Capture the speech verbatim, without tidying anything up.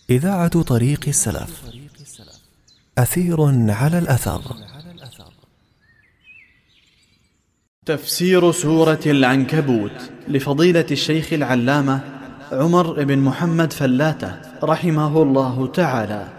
إذاعة طريق السلف. أثير على الأثر. تفسير سورة العنكبوت لفضيلة الشيخ العلامة عمر بن محمد فلاتة رحمه الله تعالى.